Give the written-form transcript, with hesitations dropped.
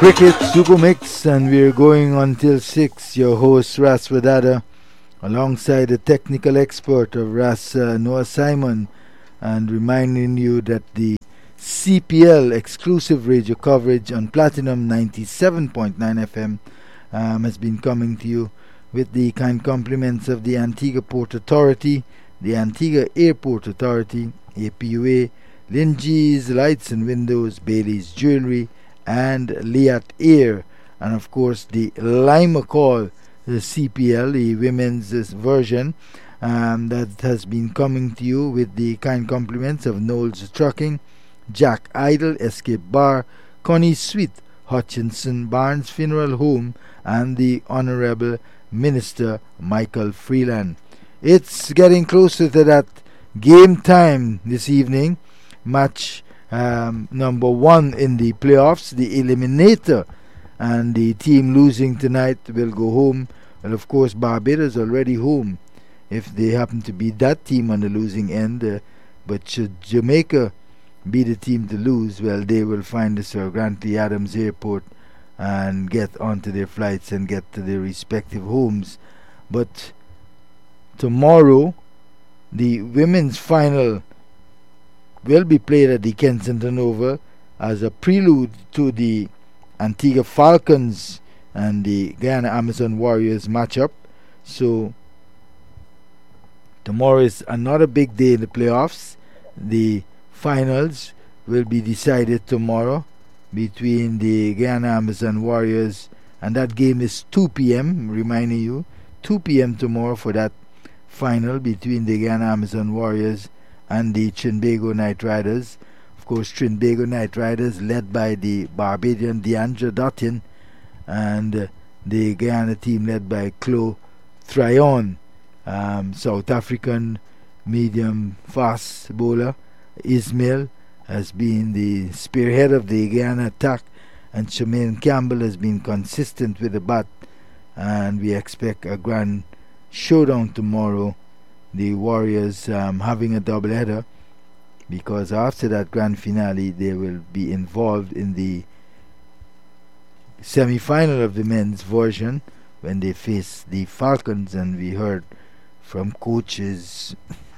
Cricket Super Mix, and we're going until 6. Your host Ras Wadada, alongside the technical expert of Ras Noah Simon, and reminding you that the CPL exclusive radio coverage on Platinum 97.9 FM has been coming to you with the kind compliments of the Antigua Port Authority, the Antigua Airport Authority, APUA, Linji's Lights and Windows, Bailey's Jewelry, and Liat Air, and of course the Lima Call, the CPL, the women's version, that has been coming to you with the kind compliments of Knowles Trucking, Jack Idle, Escape Bar, Connie Sweet, Hutchinson Barnes Funeral Home, and the Honorable Minister Michael Freeland. It's getting closer to that game time this evening. Match number 1 in the playoffs, the eliminator, and the team losing tonight will go home. Well, of course, Barbados already home if they happen to be that team on the losing end, but should Jamaica be the team to lose, well, they will find the Sir Grantley Adams Airport and get onto their flights and get to their respective homes. But tomorrow the women's final will be played at the Kensington Oval as a prelude to the Antigua Falcons and the Guyana Amazon Warriors matchup. So tomorrow is another big day in the playoffs. The finals will be decided tomorrow between the Guyana Amazon Warriors, and that game is 2 p.m. reminding you, 2 p.m. tomorrow for that final between the Guyana Amazon Warriors and the Trinbago Knight Riders. Of course, Trinbago Knight Riders led by the Barbadian Deandra Dottin, and the Guyana team led by Chloe Tryon. South African medium fast bowler Ismail has been the spearhead of the Guyana attack, and Shemaine Campbell has been consistent with the bat, and we expect a grand showdown tomorrow. The Warriors having a doubleheader, because after that grand finale they will be involved in the semi-final of the men's version when they face the Falcons. And we heard from coaches